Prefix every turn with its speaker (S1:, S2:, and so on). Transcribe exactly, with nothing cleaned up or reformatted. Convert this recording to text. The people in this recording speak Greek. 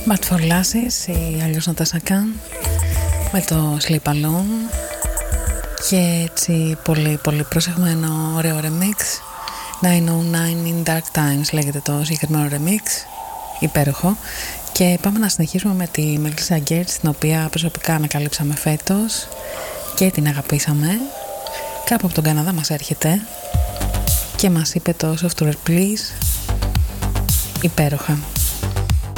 S1: But for Lasses ή αλλιώς Natasha Khan με το Sleep Alone και έτσι πολύ πολύ προσεγμένο ωραίο remix. εννιακόσια εννιά in Dark Times λέγεται το συγκεκριμένο remix, υπέροχο. Και πάμε να συνεχίσουμε με τη Melissa Gers, την οποία προσωπικά ανακαλύψαμε φέτος και την αγαπήσαμε. Κάπου από τον Καναδά μας έρχεται και μας είπε το Software Please, υπέροχα.